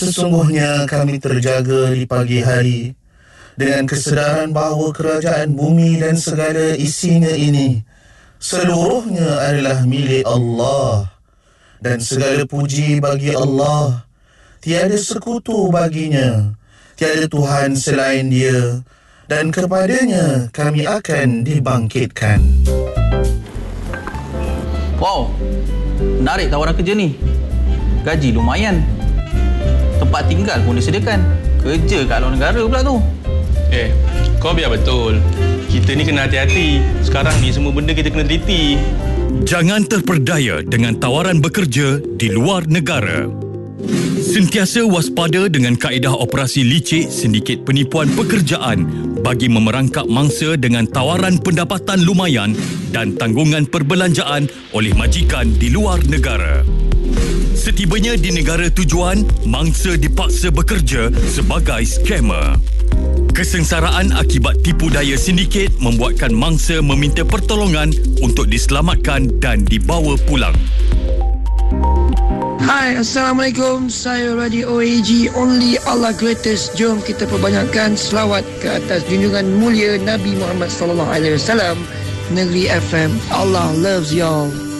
Sesungguhnya kami terjaga di pagi hari dengan kesedaran bahawa kerajaan bumi dan segala isinya ini seluruhnya adalah milik Allah, dan segala puji bagi Allah. Tiada sekutu baginya, tiada Tuhan selain Dia, dan kepadanya kami akan dibangkitkan. Wow, menarik tawaran kerja ni. Gaji lumayan. Tempat tinggal pun disediakan. Kerja kat luar negara pula tu. Kau biar betul. Kita ni kena hati-hati. Sekarang ni semua benda kita kena teliti. Jangan terperdaya dengan tawaran bekerja di luar negara. Sentiasa waspada dengan kaedah operasi licik sindiket penipuan pekerjaan bagi memerangkap mangsa dengan tawaran pendapatan lumayan dan tanggungan perbelanjaan oleh majikan di luar negara. Setibanya di negara tujuan, mangsa dipaksa bekerja sebagai skamer. Kesengsaraan akibat tipu daya sindiket membuatkan mangsa meminta pertolongan untuk diselamatkan dan dibawa pulang. Hai, Assalamualaikum. Saya Radio OAG, Only Allah Greatest. Jom kita perbanyakkan selawat ke atas junjungan mulia Nabi Muhammad SAW. Negeri FM, Allah loves y'all.